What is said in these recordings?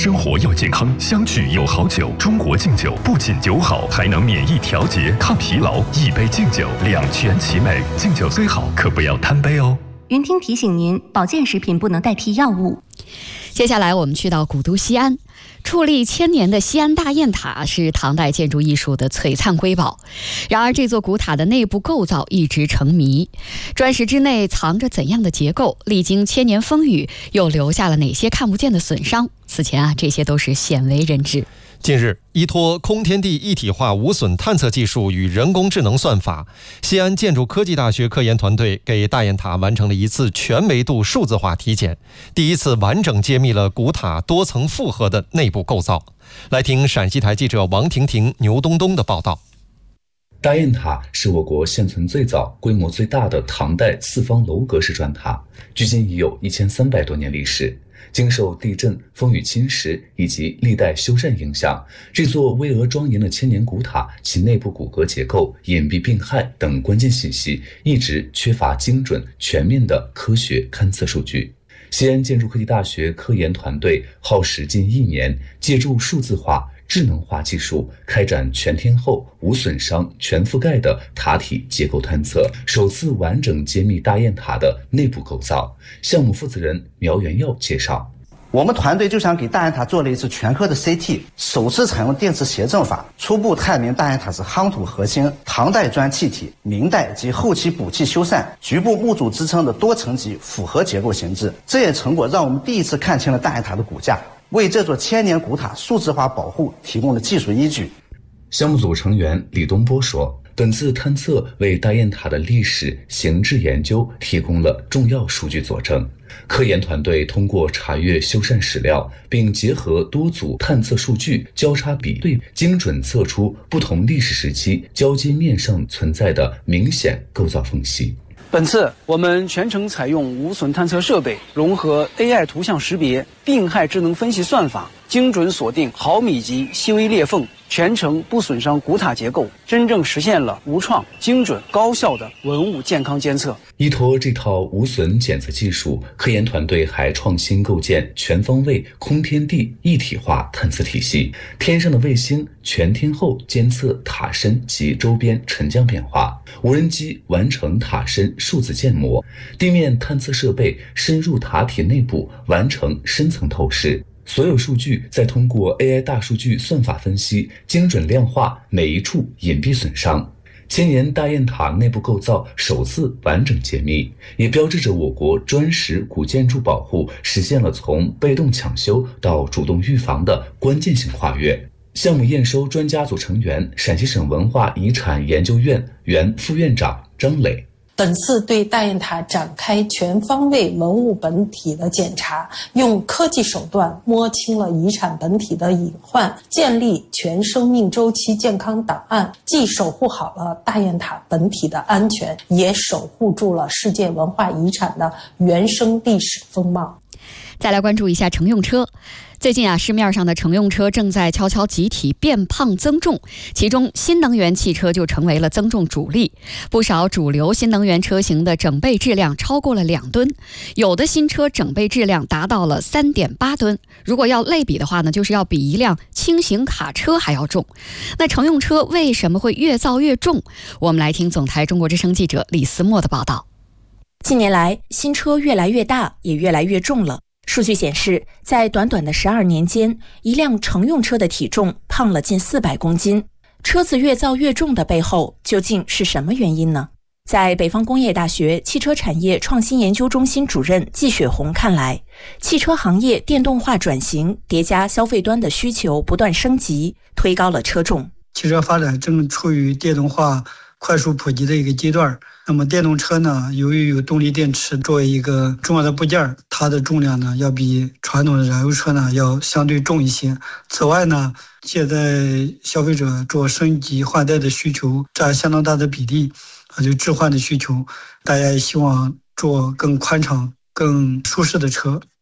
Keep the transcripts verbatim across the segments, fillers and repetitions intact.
生活又健康，相聚又好酒。中国敬酒不仅酒好，还能免疫调节、抗疲劳。一杯敬酒，两全其美。敬酒虽好，可不要贪杯哦。 云听提醒您，保健食品不能代替药物。 接下来我们去到古都西安，矗立千年的西安大雁塔是唐代建筑艺术的璀璨瑰宝。然而这座古塔的内部构造一直成谜，砖石之内藏着怎样的结构？历经千年风雨，又留下了哪些看不见的损伤？此前啊，这些都是鲜为人知。 近日，依托空天地一体化无损探测技术与人工智能算法，西安建筑科技大学科研团队给大雁塔完成了一次全维度数字化体检，第一次完整揭秘了古塔多层复合的内部构造。来听陕西台记者王婷婷、牛东东的报道。 大雁塔是我国现存最早、规模最大的唐代四方楼阁式砖塔，距今已有一千三百多年历史。经受地震、风雨侵蚀以及历代修缮影响，这座巍峨庄严的千年古塔，其内部骨骼结构、隐蔽病害等关键信息一直缺乏精准、全面的科学勘测数据。西安建筑科技大学科研团队耗时近一年，借助数字化、智能化技术，开展全天候、无损伤、全覆盖的塔体结构探测，首次完整揭秘大雁塔的内部构造。项目负责人苗元耀介绍， 我们团队就想给大雁塔做了一次全科的 C T， 首次采用电磁协振法，初步探明大雁塔是夯土核心、唐代砖砌体、明代及后期补砌修缮、局部木组支撑的多层级复合结构形制。这些成果让我们第一次看清了大雁塔的骨架，为这座千年古塔数字化保护提供了技术依据。 项目组成员李东波说，本次探测为大雁塔的历史形制研究提供了重要数据佐证。科研团队通过查阅修缮史料，并结合多组探测数据交叉比对，精准测出不同历史时期交接面上存在的明显构造缝隙。 本次我们全程采用无损探测设备，融合 A I 图像识别、病害智能分析算法，精准锁定毫米级细微裂缝，全程不损伤古塔结构，真正实现了无创、精准、高效的文物健康监测。 依托这套无损检测技术，科研团队还创新构建全方位空天地一体化探测体系，天上的卫星全天候监测塔身及周边沉降变化，无人机完成塔身数字建模，地面探测设备深入塔体内部完成深层透视。所有数据再通过 A I 大数据算法分析，精准量化每一处隐蔽损伤。千年大雁塔内部构造首次完整揭秘，也标志着我国砖石古建筑保护实现了从被动抢修到主动预防的关键性跨越。项目验收专家组成员、陕西省文化遗产研究院原副院长张磊， 本次对大雁塔展开全方位文物本体的检查，用科技手段摸清了遗产本体的隐患，建立全生命周期健康档案，既守护好了大雁塔本体的安全，也守护住了世界文化遗产的原生历史风貌。 再来关注一下乘用车。最近啊，市面上的乘用车正在悄悄集体变胖增重，其中新能源汽车就成为了增重主力。不少主流新能源车型的整备质量超过了两吨，有的新车整备质量达到了三点八吨。如果要类比的话呢，就是要比一辆轻型卡车还要重。那乘用车为什么会越造越重？我们来听总台中国之声记者李思墨的报道。 近年来，新车越来越大，也越来越重了。数据显示，在短短的十二年间，一辆乘用车的体重胖了近四百公斤。车子越造越重的背后，究竟是什么原因呢？在北方工业大学汽车产业创新研究中心主任季雪红看来，汽车行业电动化转型叠加消费端的需求不断升级，推高了车重。 汽车发展正处于电动化快速普及的一个阶段。那么电动车呢，由于有动力电池作为一个重要的部件，它的重量呢要比传统的燃油车呢要相对重一些。此外呢，现在消费者做升级换代的需求占相当大的比例，啊，就置换的需求，大家也希望做更宽敞、更舒适的车。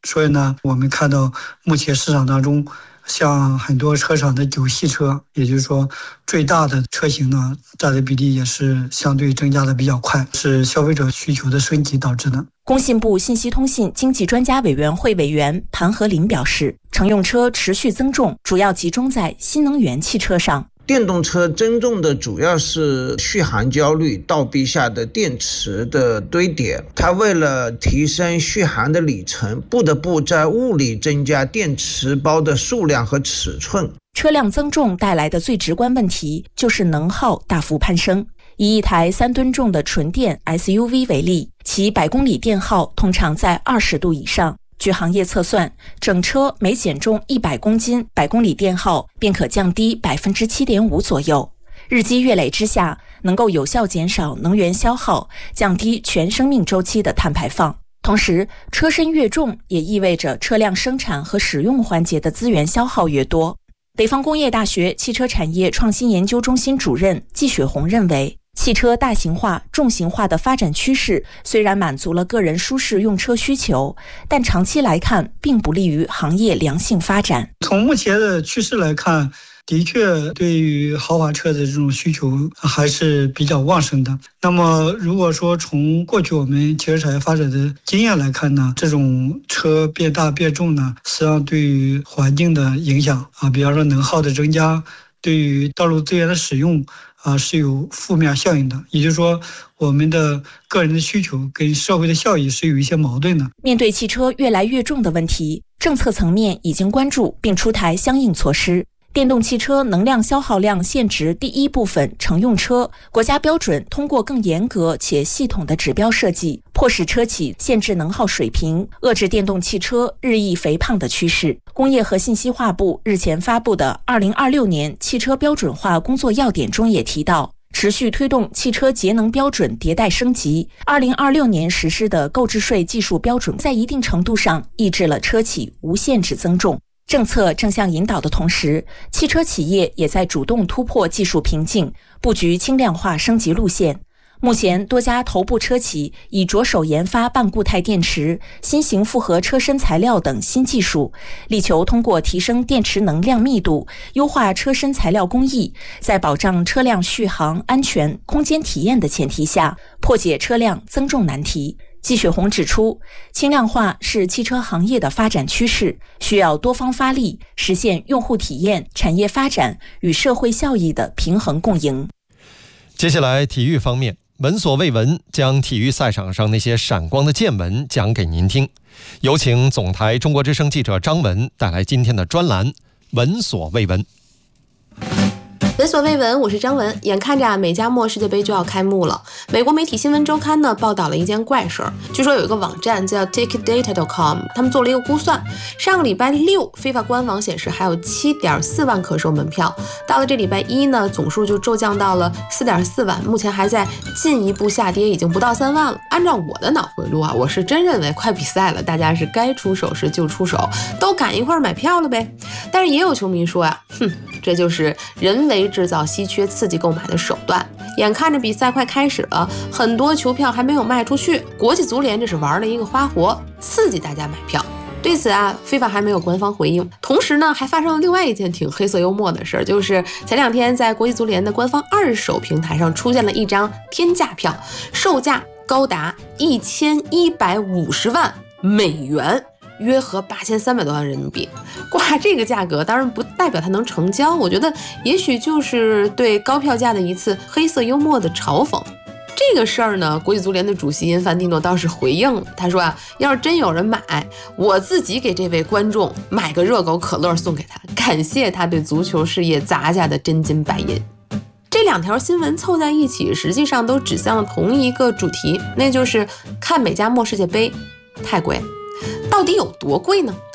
所以呢，我们看到目前市场当中，像很多车厂的九系车，也就是说最大的车型呢，占的比例也是相对增加的比较快，是消费者需求的升级导致的。 工信部信息通信经济专家委员会委员盘和林表示，乘用车持续增重，主要集中在新能源汽车上。 电动车增重的主要是续航焦虑，倒逼下的电池的堆叠。它为了提升续航的里程，不得不在物理增加电池包的数量和尺寸。 车辆增重带来的最直观问题就是能耗大幅攀升。以一台三吨重的纯电 S U V 为例，其百公里电耗通常在二十度以上。据行业测算，整车每减重一百公斤，百公里电耗便可降低 百分之七点五 左右。日积月累之下，能够有效减少能源消耗，降低全生命周期的碳排放。同时，车身越重也意味着车辆生产和使用环节的资源消耗越多。北方工业大学汽车产业创新研究中心主任季雪红认为，汽车大型化、重型化的发展趋势虽然满足了个人舒适用车需求，但长期来看并不利于行业良性发展。 从目前的趋势来看，的确对于豪华车的这种需求还是比较旺盛的。那么如果说从过去我们汽车产业发展的经验来看呢，这种车变大变重呢，实际上对于环境的影响啊，比方说能耗的增加，对于道路资源的使用啊是有负面效应的。也就是说，我们的个人的需求跟社会的效益是有一些矛盾的。 面对汽车越来越重的问题，政策层面已经关注并出台相应措施。电动汽车能量消耗量限值第一部分乘用车，国家标准通过更严格且系统的指标设计，迫使车企限制能耗水平，遏制电动汽车日益肥胖的趋势。工业和信息化部日前发布的二零二六年汽车标准化工作要点中也提到，持续推动汽车节能标准迭代升级。二零二六年实施的购置税技术标准在一定程度上抑制了车企无限制增重。政策正向引导的同时，汽车企业也在主动突破技术瓶颈，布局轻量化升级路线。目前，多家头部车企已着手研发半固态电池、新型复合车身材料等新技术，力求通过提升电池能量密度、优化车身材料工艺，在保障车辆续航、安全、空间体验的前提下，破解车辆增重难题。季雪红指出，轻量化是汽车行业的发展趋势，需要多方发力，实现用户体验、产业发展与社会效益的平衡共赢。 接下来，体育方面，闻所未闻将体育赛场上那些闪光的见闻讲给您听。有请总台中国之声记者张文带来今天的专栏《闻所未闻》。 闻所未闻，我是张文。眼看着啊，美加墨世界杯就要开幕了。美国媒体新闻周刊呢报道了一件怪事儿，据说有一个网站叫 ticket data dot com， 他们做了一个估算，上个礼拜六FIFA官网显示还有 七点四万可售门票，到了这礼拜一呢，总数就骤降到了 四点四万，目前还在进一步下跌，已经不到三万了。按照我的脑回路啊，我是真认为快比赛了，大家是该出手时就出手，都赶一块买票了呗。但是也有球迷说呀、啊，哼，这就是人为制造稀缺刺激购买的手段。眼看着比赛快开始了，很多球票还没有卖出去，国际足联这是玩了一个花活，刺激大家买票。对此啊 FIFA 还没有官方回应。同时呢，还发生了另外一件挺黑色幽默的事儿，就是前两天在国际足联的官方二手平台上出现了一张天价票，售价高达一千一百五十万美元，约合八千三百多万人民币。挂这个价格当然不代表它能成交，我觉得也许就是对高票价的一次黑色幽默的嘲讽。这个事儿呢，国际足联的主席因范蒂诺倒是回应了，他说啊，要是真有人买，我自己给这位观众买个热狗可乐送给他，感谢他对足球事业砸下的真金白银。这两条新闻凑在一起，实际上都指向同一个主题，那就是看美加墨世界杯太贵。到底有多贵呢？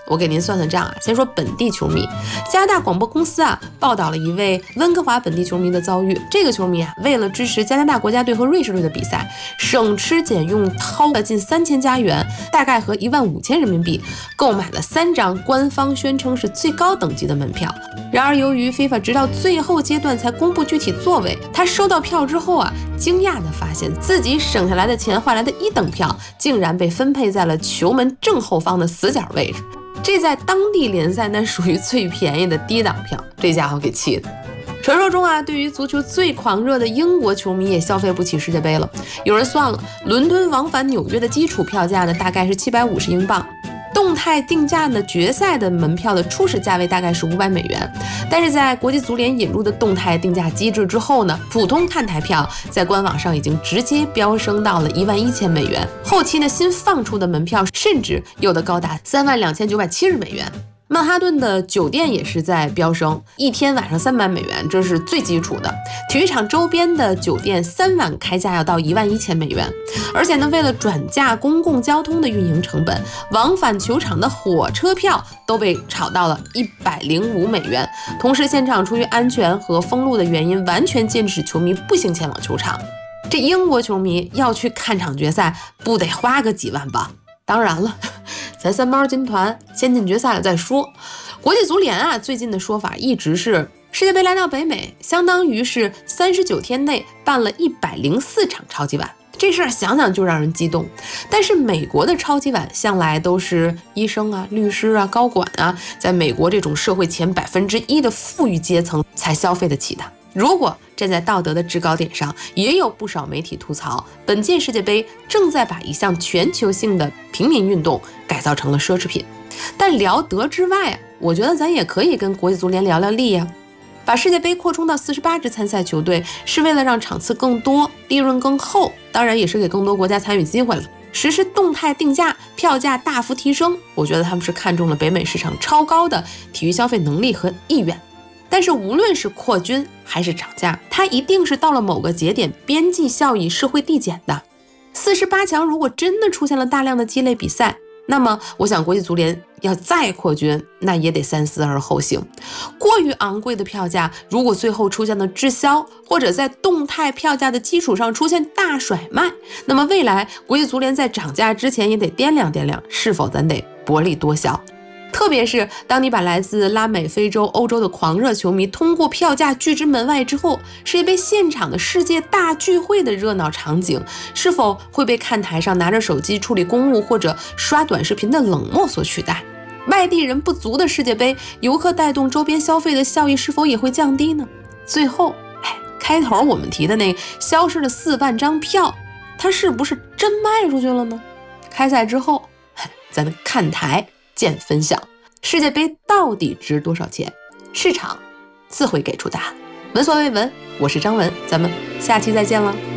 我给您算算账啊。先说本地球迷，加拿大广播公司啊报道了一位温哥华本地球迷的遭遇。这个球迷啊，为了支持加拿大国家队和瑞士队的比赛，省吃俭用掏了近三千加元，大概合一万五千人民币，购买了三张官方宣称是最高等级的门票。然而，由于 FIFA 直到最后阶段才公布具体座位，他收到票之后啊，惊讶地发现自己省下来的钱换来的一等票，竟然被分配在了球门正后方的死角位置。这在当地联赛那属于最便宜的低档票，这家伙给气的。传说中啊，对于足球最狂热的英国球迷也消费不起世界杯了。有人算了，伦敦往返纽约的基础票价呢，大概是七百五十英镑。动态定价呢，决赛的门票的初始价位大概是五百美元，但是在国际足联引入的动态定价机制之后呢，普通看台票在官网上已经直接飙升到了一万一千美元，后期呢新放出的门票甚至有的高达三万两千九百七十美元。曼哈顿的酒店也是在飙升，一天晚上三百美元，这是最基础的。体育场周边的酒店三晚开价要到一万一千美元，而且呢，为了转嫁公共交通的运营成本，往返球场的火车票都被炒到了一百零五美元。同时，现场出于安全和封路的原因，完全禁止球迷步行前往球场。这英国球迷要去看场决赛，不得花个几万吧？当然了，咱三包金团先进决赛了再说。国际足联啊，最近的说法一直是世界杯来到北美，相当于是三十九天内办了一百零四场超级碗。这事儿想想就让人激动。但是美国的超级碗向来都是医生啊、律师啊、高管啊，在美国这种社会前百分之一的富裕阶层才消费得起的。如果站在道德的制高点上，也有不少媒体吐槽，本届世界杯正在把一项全球性的平民运动改造成了奢侈品。但聊德之外啊，我觉得咱也可以跟国际足联聊聊利呀。把世界杯扩充到四十八支参赛球队，是为了让场次更多，利润更厚，当然也是给更多国家参与机会了。实施动态定价，票价大幅提升，我觉得他们是看中了北美市场超高的体育消费能力和意愿。但是无论是扩军还是涨价，它一定是到了某个节点，边际效益是会递减的。四十八强如果真的出现了大量的鸡肋比赛，那么我想国际足联要再扩军，那也得三思而后行。过于昂贵的票价如果最后出现了滞销，或者在动态票价的基础上出现大甩卖，那么未来国际足联在涨价之前也得掂量掂量，是否咱得薄利多销。特别是当你把来自拉美、非洲、欧洲的狂热球迷通过票价拒之门外之后，世界杯现场的世界大聚会的热闹场景，是否会被看台上拿着手机处理公务或者刷短视频的冷漠所取代？外地人不足的世界杯，游客带动周边消费的效益是否也会降低呢？最后，哎，开头我们提的那消失的四万张票，它是不是真卖出去了呢？开赛之后，咱们看台见分晓。世界杯到底值多少钱？市场自会给出答案。闻所未闻，我是张文，咱们下期再见了。